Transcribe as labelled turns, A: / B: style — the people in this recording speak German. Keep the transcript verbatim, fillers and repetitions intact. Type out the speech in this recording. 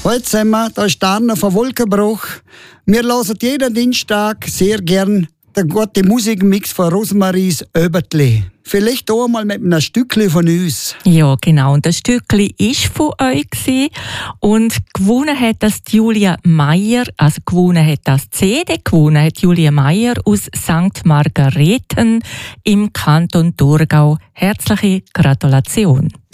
A: Heute sind wir, da ist Arne von Wolkenbruch. Wir hören jeden Dienstag sehr gern den guten Musikmix von Rosemaries Öbertli. Vielleicht auch mal mit einem Stückchen von uns.
B: Ja, genau. Und das Stückchen war von euch gewesen. Und gewonnen hat das Julia Meier, also gewonnen hat das C D, gewonnen hat Julia Meier aus Sankt Margareten im Kanton Thurgau. Herzliche Gratulation.